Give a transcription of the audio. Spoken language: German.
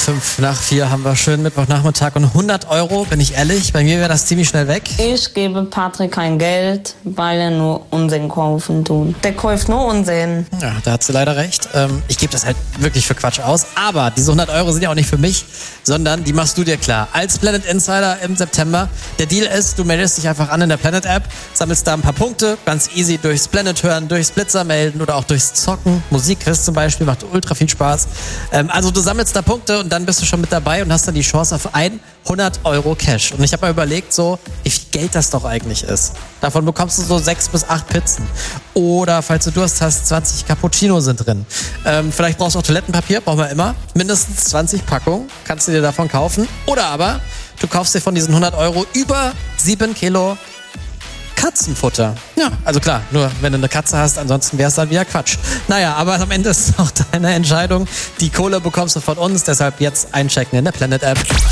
5:05 haben wir schön Mittwochnachmittag und 100 Euro, bin ich ehrlich, bei mir wäre das ziemlich schnell weg. Ich gebe Patrick kein Geld, weil er nur Unsinn kaufen tut. Der kauft nur Unsinn. Ja, da hat sie leider recht. Ich gebe das halt wirklich für Quatsch aus, aber diese 100 Euro sind ja auch nicht für mich, sondern die machst du dir klar. Als Planet Insider im September. Der Deal ist, du meldest dich einfach an in der Planet App, sammelst da ein paar Punkte, ganz easy durchs Planet hören, durchs Blitzer melden oder auch durchs Zocken. Musikquiz zum Beispiel, macht ultra viel Spaß. Also du sammelst da Punkte und dann bist du schon mit dabei und hast dann die Chance auf 100 Euro Cash. Und ich habe mir überlegt, so, wie viel Geld das doch eigentlich ist. Davon bekommst du so 6 bis 8 Pizzen. Oder, falls du Durst hast, 20 Cappuccino sind drin. Vielleicht brauchst du auch Toilettenpapier, brauchen wir immer. Mindestens 20 Packungen kannst du dir davon kaufen. Oder aber, du kaufst dir von diesen 100 Euro über 7 Kilo Katzenfutter. Ja, also klar, nur wenn du eine Katze hast, ansonsten wäre es dann wieder Quatsch. Naja, aber am Ende ist es auch deine Entscheidung. Die Kohle bekommst du von uns, deshalb jetzt einchecken in der Planet App.